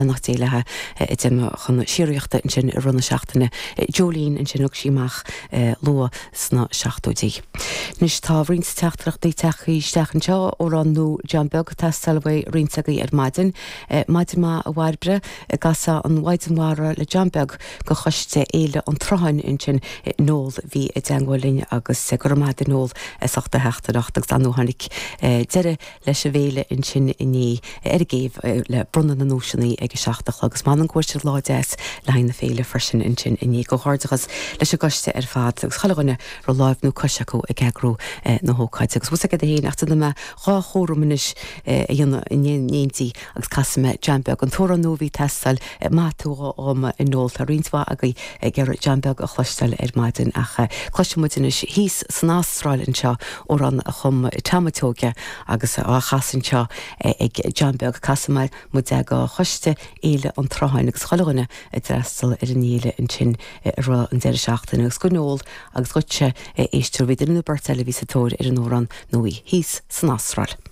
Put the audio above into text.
nach déilethe chun siíochta in sin runna seachtainna Jolín in sin síach lua sna seachtúdí. Nis tá rins teachtarachtaí techaí stechan seo ó an nó John Bug testalbha rinsagaí Maidin. Maidin má a bhharbre gasa an Waidinmhara le John Bug go choiste éile an trohain in sin nóil hí i dangolín agus gur maidin nóil achta heachtarach agus an nóhannig deire leis a bhéile in sin iní géh le brunna na nóisinaí ag seachtach agus man an cuairte láideas lein na féile frisin in sin iní go háirdagus leis a goiste fad agus chalaganna ro láimhnú cosisiú ag eagrú na hócaid agus bhusa go héana achta na rá chórumanis inéntí agus casime Jambeg an tóra nóhí testal mátúra am in nóil a rinsá a gur Jambeg a chluistal Maidin acha chluisimuidinis híos san Ástráilin seo ó an chum tamatóge agus á chasan seo ag Jambeg casime mu go choiste éile an trohain agus chalaganna drestal níle in sin ra an deire seachtain agus go nóil agus gote éistir viidir na bar televísatóir an óran nóí híos san Ástráil.